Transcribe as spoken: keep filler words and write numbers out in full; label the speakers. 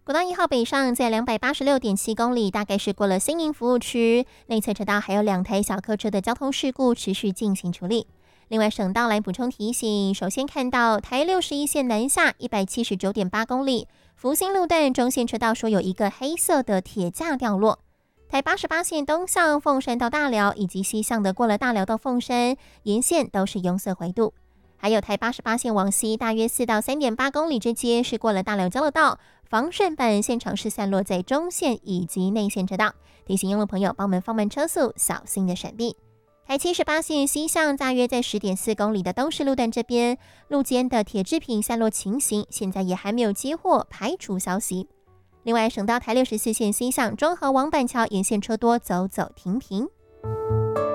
Speaker 1: 国道一号北上在 两百八十六点七 公里，大概是过了新营服务区，内侧车道还有两台小客车的交通事故持续进行处理。另外，省道来补充提醒，首先看到台六十一线南下 一百七十九点八 公里，福兴路段中线车道说有一个黑色的铁架掉落。台八十八线东向凤山到大寮，以及西向的过了大寮到凤山，沿线都是拥塞回堵。还有台八十八线往西，大约四到三点八公里之间是过了大寮交流道，防渗板现场是散落在中线以及内线车道，提醒用路朋友帮我们放慢车速，小心的闪避。台七十八线西向大约在 十点四公里的东势路段这边，路肩的铁制品散落情形，现在也还没有接获排除消息。另外，省道台六十四线西向中和往板桥沿线车多，走走停停。